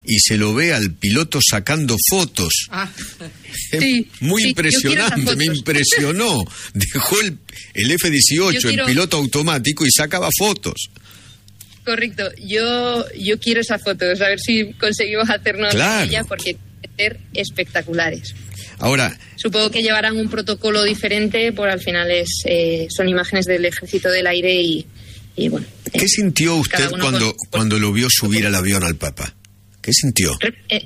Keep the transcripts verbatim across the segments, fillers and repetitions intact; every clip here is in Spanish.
y se lo ve al piloto sacando fotos. Ah, sí, muy sí, impresionante, me impresionó. Dejó el, el F dieciocho, quiero... el piloto automático, y sacaba fotos. Correcto, yo yo quiero esas fotos, a ver si conseguimos hacernos claro. con ella, porque ser espectaculares. Ahora, supongo que llevarán un protocolo diferente, por al final es eh, son imágenes del Ejército del Aire y, y bueno. ¿Qué eh, sintió usted cuando con, cuando lo vio subir al avión al Papa? ¿Qué sintió? Eh,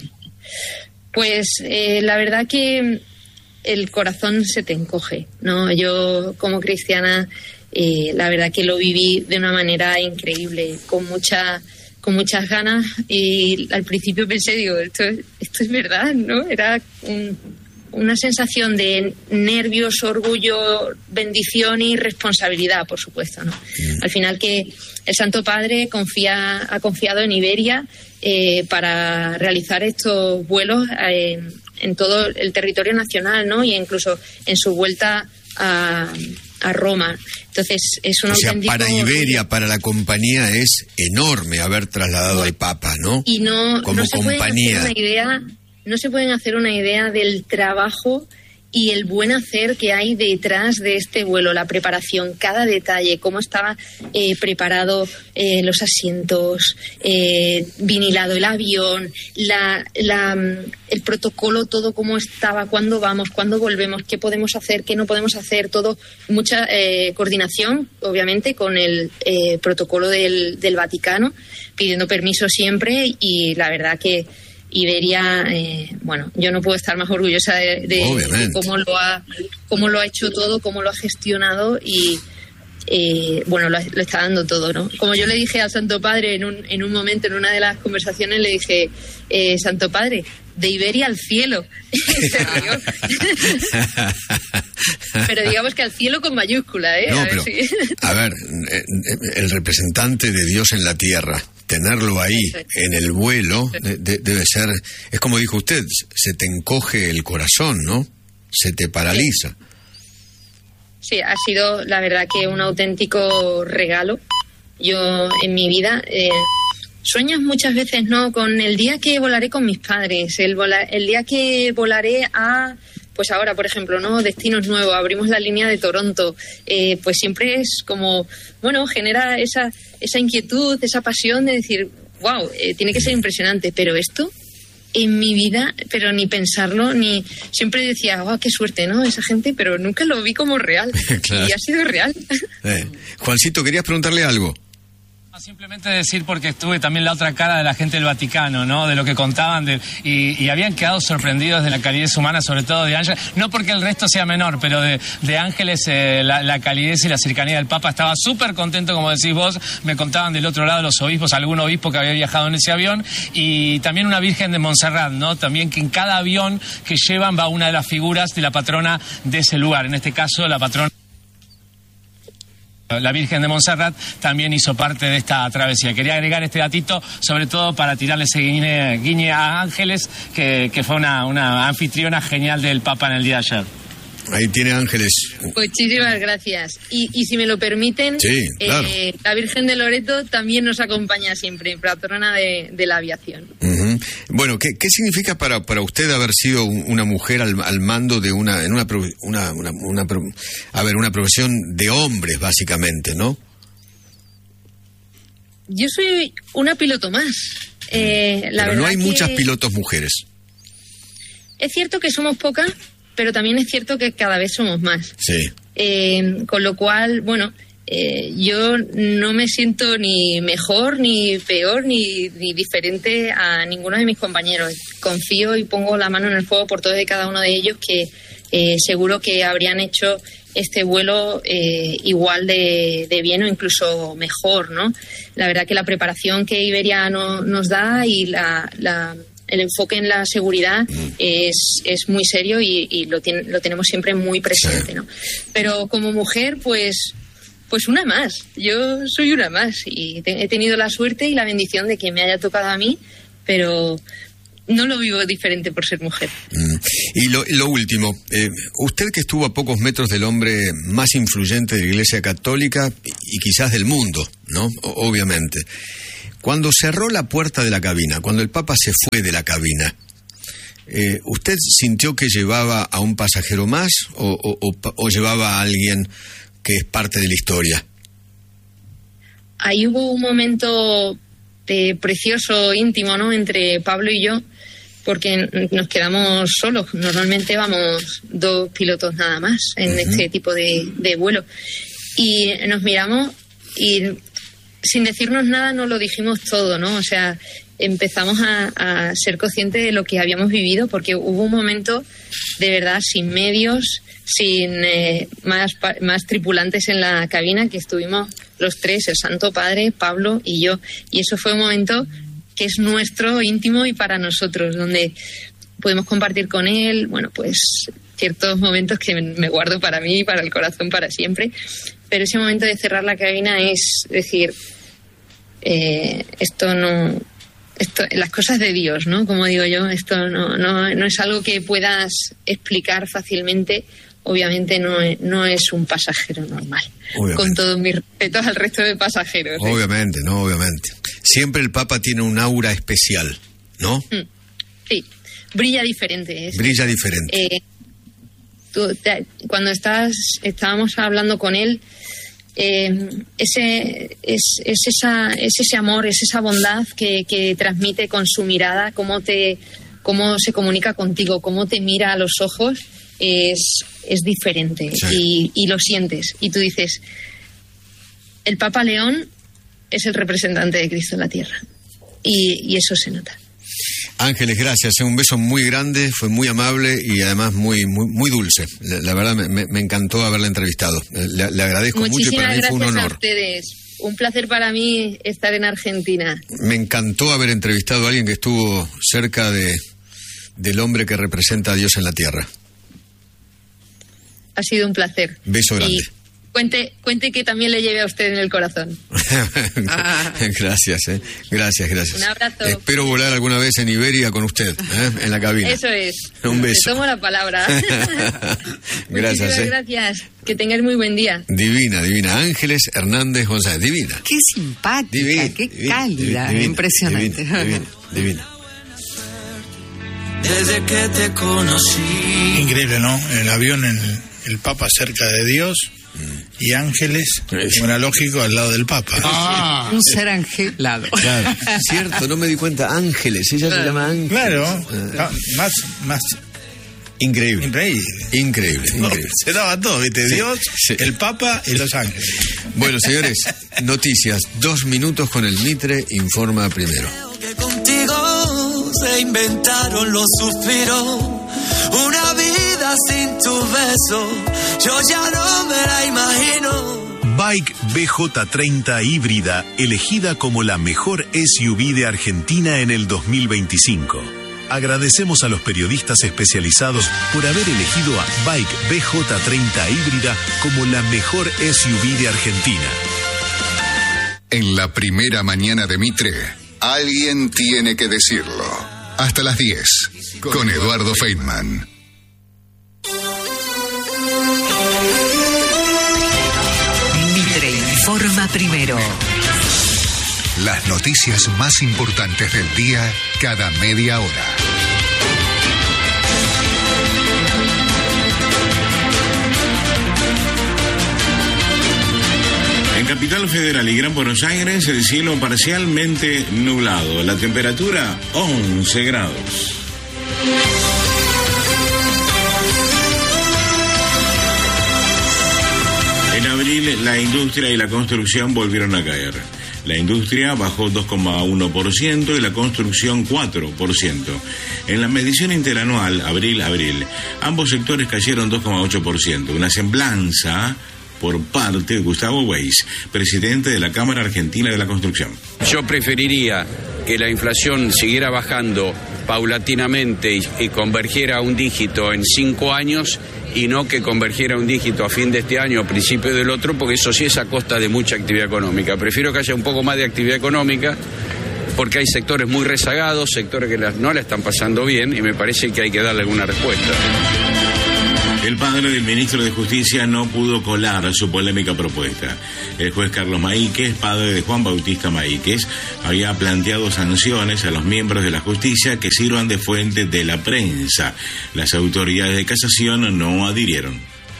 pues eh, la verdad que el corazón se te encoge, ¿no? Yo como cristiana, eh, la verdad que lo viví de una manera increíble, con mucha con muchas ganas, y al principio pensé, digo, esto, esto es verdad, ¿no? Era un, una sensación de nervios, orgullo, bendición y responsabilidad, por supuesto, ¿no? Al final que el Santo Padre confía, ha confiado en Iberia eh, para realizar estos vuelos eh, en todo el territorio nacional, ¿no? Y incluso en su vuelta a, a Roma. Entonces es un o sea, auténtico... para Iberia, para la compañía, es enorme haber trasladado bueno, al Papa, ¿no? Y no, como no se compañía. Pueden hacer una idea, no se pueden hacer una idea del trabajo y el buen hacer que hay detrás de este vuelo, la preparación, cada detalle, cómo estaba eh, preparado eh, los asientos, eh, vinilado el avión, la, la, el protocolo, todo cómo estaba, cuándo vamos, cuándo volvemos, qué podemos hacer, qué no podemos hacer, todo, mucha eh, coordinación, obviamente, con el eh, protocolo del, del Vaticano, pidiendo permiso siempre, y la verdad que Iberia, eh, bueno, yo no puedo estar más orgullosa de, de, de cómo lo ha cómo lo ha hecho todo, cómo lo ha gestionado y eh, bueno, lo, lo está dando todo, ¿no? Como yo le dije al Santo Padre en un, en un momento, en una de las conversaciones, le dije, eh, Santo Padre, de Iberia al cielo. Se rió. Pero digamos que al cielo con mayúscula, ¿eh? No, a ver, pero, si... a ver, el representante de Dios en la tierra, tenerlo ahí en el vuelo de, de, debe ser, es como dijo usted, se te encoge el corazón, ¿no? Se te paraliza. Sí, ha sido la verdad que un auténtico regalo. Yo en mi vida eh, sueñas muchas veces, ¿no? Con el día que volaré con mis padres, el, vola, el día que volaré a... Pues ahora, por ejemplo, ¿no? Destinos nuevos, abrimos la línea de Toronto, eh, pues siempre es como, bueno, genera esa esa inquietud, esa pasión de decir, wow, eh, tiene que ser impresionante, pero esto, en mi vida, pero ni pensarlo, ni... Siempre decía, wow, qué suerte, ¿no? Esa gente, pero nunca lo vi como real, claro. Y ha sido real. Eh. Juancito, ¿querías preguntarle algo? Simplemente decir, porque estuve también la otra cara de la gente del Vaticano, ¿no? De lo que contaban de, y, y habían quedado sorprendidos de la calidez humana, sobre todo de Ángeles, no porque el resto sea menor, pero de, de Ángeles eh, la, la calidez y la cercanía del Papa. Estaba súper contento, como decís vos. Me contaban del otro lado los obispos, algún obispo que había viajado en ese avión, y también una Virgen de Montserrat, ¿no? También que en cada avión que llevan va una de las figuras de la patrona de ese lugar, en este caso la patrona. La Virgen de Montserrat también hizo parte de esta travesía. Quería agregar este datito, sobre todo para tirarle ese guiñe, guiñe a Ángeles, que, que fue una, una anfitriona genial del Papa en el día de ayer. Ahí tiene Ángeles. Muchísimas gracias. Y, y si me lo permiten, sí, claro. eh, la Virgen de Loreto también nos acompaña siempre, patrona de, de la aviación. Uh-huh. Bueno, ¿qué, qué significa para, para usted haber sido una mujer al, al mando de una, en una, una, una, una, a ver, una profesión de hombres, básicamente, ¿no? Yo soy una piloto más. Eh, la Pero no hay que... muchas pilotos mujeres. Es cierto que somos pocas, pero también es cierto que cada vez somos más. Sí. Eh, con lo cual, bueno, eh, yo no me siento ni mejor, ni peor, ni, ni diferente a ninguno de mis compañeros. Confío y pongo la mano en el fuego por todos y cada uno de ellos, que eh, seguro que habrían hecho este vuelo eh, igual de, de bien o incluso mejor, ¿no? La verdad que la preparación que Iberia no, nos da y la... la el enfoque en la seguridad es, es muy serio y, y lo, tiene, lo tenemos siempre muy presente, ¿no? Pero como mujer, pues, pues una más. Yo soy una más y te, he tenido la suerte y la bendición de que me haya tocado a mí, pero no lo vivo diferente por ser mujer. Mm. Y lo, lo último, eh, usted que estuvo a pocos metros del hombre más influyente de la Iglesia Católica y, y quizás del mundo, ¿no? O, obviamente. Cuando cerró la puerta de la cabina, cuando el Papa se fue de la cabina, eh, ¿usted sintió que llevaba a un pasajero más o, o, o, o llevaba a alguien que es parte de la historia? Ahí hubo un momento de precioso, íntimo, ¿no?, entre Pablo y yo, porque nos quedamos solos. Normalmente vamos dos pilotos nada más en uh-huh. este tipo de, de vuelo. Y nos miramos y sin decirnos nada nos lo dijimos todo, ¿no? O sea, empezamos a, a ser conscientes de lo que habíamos vivido, porque hubo un momento de verdad sin medios, sin eh, más, más tripulantes en la cabina, que estuvimos los tres, el Santo Padre, Pablo y yo. Y eso fue un momento que es nuestro, íntimo y para nosotros, donde podemos compartir con él, bueno, pues ciertos momentos que me guardo para mí y para el corazón para siempre. Pero ese momento de cerrar la cabina es decir, eh, esto no... Esto, las cosas de Dios, ¿no? Como digo yo, esto no, no, no es algo que puedas explicar fácilmente. Obviamente no es, no es un pasajero normal. Obviamente. Con todos mis respetos al resto de pasajeros. ¿eh? Obviamente, no, obviamente. Siempre el Papa tiene un aura especial, ¿no? Sí, brilla diferente. ¿eh? Brilla diferente. Eh, tú, te, cuando estás, estábamos hablando con él, eh, ese, es, es, esa, es ese amor, es esa bondad que, que transmite con su mirada, cómo, te, cómo se comunica contigo, cómo te mira a los ojos. Es, es diferente sí. y, y lo sientes y tú dices, el Papa León es el representante de Cristo en la tierra y, y eso se nota. Ángeles, gracias, un beso muy grande, fue muy amable y además muy muy, muy dulce. La, la verdad me, me encantó haberla entrevistado, le, le agradezco Muchísimas mucho y para mí fue un honor. Gracias a ustedes, un placer para mí estar en Argentina. Me encantó haber entrevistado a alguien que estuvo cerca de del hombre que representa a Dios en la tierra. Ha sido un placer. Beso grande. Y cuente, cuente que también le lleve a usted en el corazón. ah. Gracias, eh. gracias, gracias. Un abrazo. Espero volar alguna vez en Iberia con usted, ¿eh? en la cabina. Eso es. Un beso. Te tomo la palabra. Gracias. Eh. Gracias. Que tengas muy buen día. Divina, divina. Ángeles Hernández González, divina. Qué simpática, divina, qué divina, cálida, divina, impresionante. Divina, divina, divina. Desde que te conocí. Increíble, ¿no? En el avión, en el, el Papa cerca de Dios y Ángeles, como era lógico, al lado del Papa. Ah, un ser angelado. Claro, cierto, no me di cuenta. Ángeles, ella se llama Ángeles. Claro, ah. más, más. Increíble. Increíble. Increíble, no, increíble. Se daba todo, ¿viste? Sí, Dios, sí. el Papa y los ángeles. Bueno, señores, noticias. Dos minutos con el Mitre, informa primero. Que contigo se inventaron los suspiros. Una vida sin tu beso, yo ya no me la imagino. Bike B J treinta híbrida, elegida como la mejor S U V de Argentina en el dos mil veinticinco. Agradecemos a los periodistas especializados por haber elegido a Bike B J treinta híbrida como la mejor S U V de Argentina. En la primera mañana de Mitre, alguien tiene que decirlo. Hasta las diez, con Eduardo Feynman. Mitre informa primero. Las noticias más importantes del día cada media hora. En Capital Federal y Gran Buenos Aires, el cielo parcialmente nublado. La temperatura, once grados. En abril, la industria y la construcción volvieron a caer. La industria bajó dos coma uno por ciento y la construcción cuatro por ciento. En la medición interanual, abril-abril, ambos sectores cayeron dos coma ocho por ciento. Una semblanza por parte de Gustavo Weiss, presidente de la Cámara Argentina de la Construcción. Yo preferiría que la inflación siguiera bajando paulatinamente y, y convergiera a un dígito en cinco años y no que convergiera a un dígito a fin de este año o principio del otro, porque eso sí es a costa de mucha actividad económica. Prefiero que haya un poco más de actividad económica, porque hay sectores muy rezagados, sectores que no la están pasando bien, y me parece que hay que darle alguna respuesta. El padre del ministro de Justicia no pudo colar su polémica propuesta. El juez Carlos Maíquez, padre de Juan Bautista Maíquez, había planteado sanciones a los miembros de la justicia que sirvan de fuente de la prensa. Las autoridades de casación no adhirieron.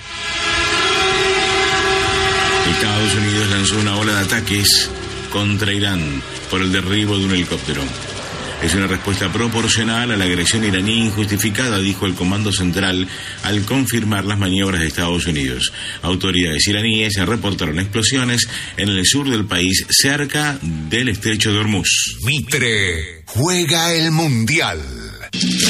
Estados Unidos lanzó una ola de ataques contra Irán por el derribo de un helicóptero. Es una respuesta proporcional a la agresión iraní injustificada, dijo el Comando Central al confirmar las maniobras de Estados Unidos. Autoridades iraníes reportaron explosiones en el sur del país, cerca del estrecho de Hormuz. Mitre juega el Mundial.